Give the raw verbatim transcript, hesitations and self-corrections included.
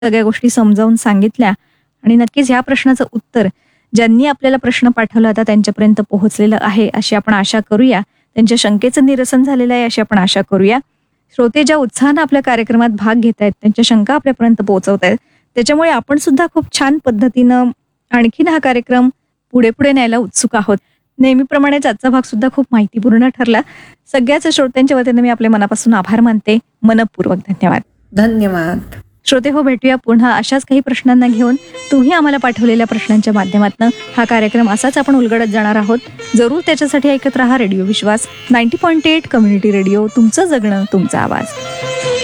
सगळ्या गोष्टी समजावून सांगितल्या आणि नक्कीच ह्या प्रश्नाचं उत्तर ज्यांनी आपल्याला प्रश्न पाठवला होता त्यांच्यापर्यंत पोहोचलेलं आहे अशी आपण आशा करूया. त्यांच्या शंकेचं निरसन झालेलं आहे अशी आपण आशा करूया. श्रोते ज्या उत्साहानं आपल्या कार्यक्रमात भाग घेत आहेत, त्यांच्या शंका आपल्यापर्यंत पोहोचवत आहेत, त्याच्यामुळे आपण सुद्धा खूप छान पद्धतीनं आणखीन हा कार्यक्रम पुढे पुढे न्यायला उत्सुक आहोत. नेहमीप्रमाणेच आजचा भाग सुद्धा खूप माहितीपूर्ण ठरला. सगळ्याच श्रोत्यांच्या वतीने मी आपले मनापासून आभार मानते. मनपूर्वक धन्यवाद. धन्यवाद. श्रोते हो, भेटूया पुन्हा अशाच काही प्रश्नांना घेऊन. तुम्ही आम्हाला पाठवलेल्या प्रश्नांच्या माध्यमातून हा कार्यक्रम असाच आपण उलगडत जाणार आहोत. जरूर त्याच्यासाठी ऐकत राहा रेडिओ विश्वास ninety point eight community radio. तुमचं जगणं, तुमचा आवाज.